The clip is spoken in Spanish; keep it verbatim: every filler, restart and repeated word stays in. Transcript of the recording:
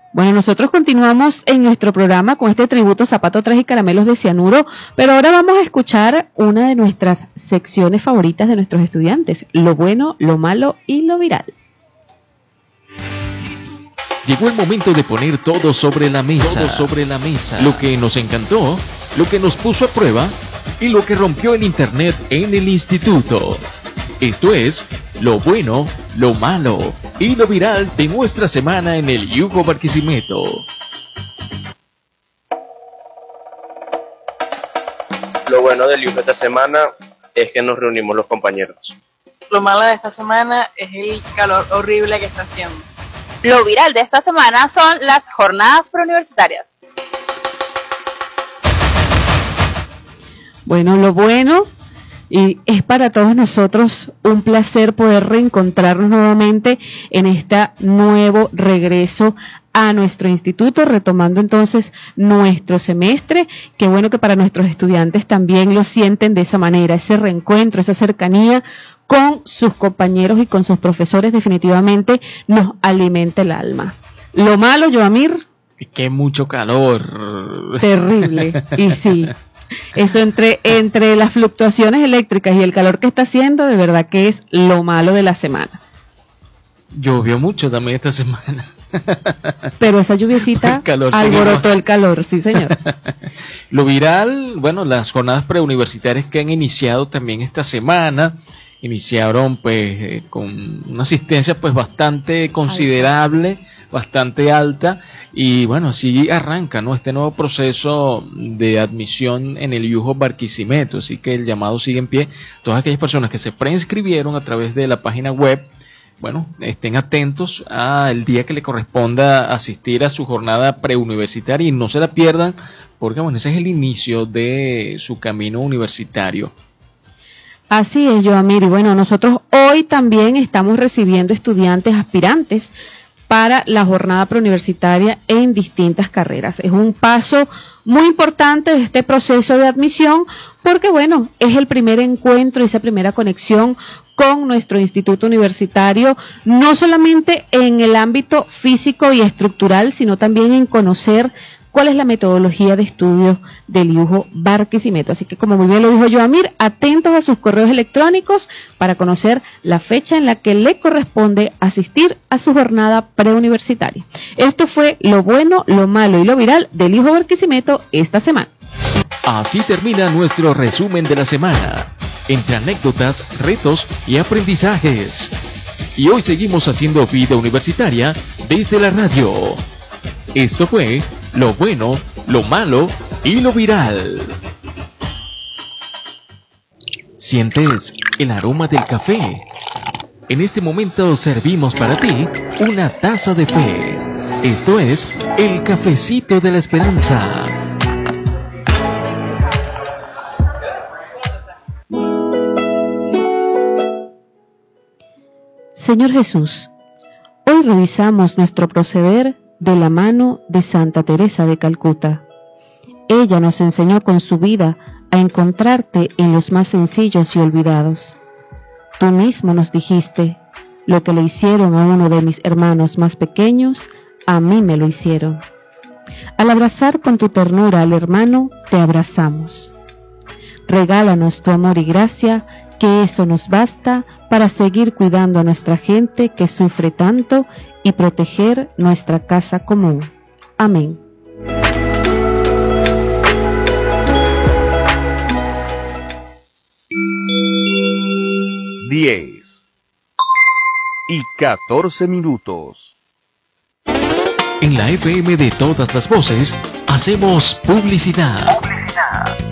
Bueno, nosotros continuamos en nuestro programa con este tributo Zapato Traje y Caramelos de Cianuro, pero ahora vamos a escuchar una de nuestras secciones favoritas de nuestros estudiantes, lo bueno, lo malo y lo viral. Llegó el momento de poner todo sobre la mesa, todo sobre la mesa, lo que nos encantó, lo que nos puso a prueba y lo que rompió el internet en el instituto. Esto es lo bueno, lo malo y lo viral de nuestra semana en el Yugo Barquisimeto. Lo bueno del Yugo esta semana es que nos reunimos los compañeros. Lo malo de esta semana es el calor horrible que está haciendo. Lo viral de esta semana son las jornadas preuniversitarias. Bueno, lo bueno, y es para todos nosotros un placer poder reencontrarnos nuevamente en este nuevo regreso a nuestro instituto, retomando entonces nuestro semestre. Qué bueno que para nuestros estudiantes también lo sienten de esa manera, ese reencuentro, esa cercanía con sus compañeros y con sus profesores definitivamente nos alimenta el alma. Lo malo, Joamir, es que mucho calor. Terrible, y sí. Eso entre, entre las fluctuaciones eléctricas y el calor que está haciendo, de verdad que es lo malo de la semana. Llovió mucho también esta semana. Pero esa lluviecita el alborotó el calor, sí señor. Lo viral, bueno, las jornadas preuniversitarias que han iniciado también esta semana, iniciaron pues eh, con una asistencia pues bastante considerable, alta. bastante alta, y bueno, así arranca, ¿no?, este nuevo proceso de admisión en el Yugo Barquisimeto, así que el llamado sigue en pie. Todas aquellas personas que se preinscribieron a través de la página web, bueno, estén atentos al día que le corresponda asistir a su jornada preuniversitaria y no se la pierdan, porque bueno, ese es el inicio de su camino universitario. Así es, Joamir, y bueno, nosotros hoy también estamos recibiendo estudiantes aspirantes para la jornada preuniversitaria en distintas carreras. Es un paso muy importante de este proceso de admisión porque, bueno, es el primer encuentro, esa primera conexión con nuestro instituto universitario, no solamente en el ámbito físico y estructural, sino también en conocer cuál es la metodología de estudio del Yugo Barquisimeto. Así que, como muy bien lo dijo Joamir, atentos a sus correos electrónicos para conocer la fecha en la que le corresponde asistir a su jornada preuniversitaria. Esto fue lo bueno, lo malo y lo viral del Yugo Barquisimeto esta semana. Así termina nuestro resumen de la semana, entre anécdotas, retos y aprendizajes. Y hoy seguimos haciendo vida universitaria desde la radio. Esto fue lo bueno, lo malo y lo viral. ¿Sientes el aroma del café? En este momento servimos para ti una taza de fe. Esto es el cafecito de la esperanza. Señor Jesús, hoy revisamos nuestro proceder de la mano de Santa Teresa de Calcuta. Ella nos enseñó con su vida a encontrarte en los más sencillos y olvidados. Tú mismo nos dijiste, lo que le hicieron a uno de mis hermanos más pequeños, a mí me lo hicieron. Al abrazar con tu ternura al hermano, te abrazamos. Regálanos tu amor y gracia, que eso nos basta para seguir cuidando a nuestra gente que sufre tanto y proteger nuestra casa común. Amén. diez y catorce minutos. En la F M de todas las voces, hacemos publicidad. Publicidad.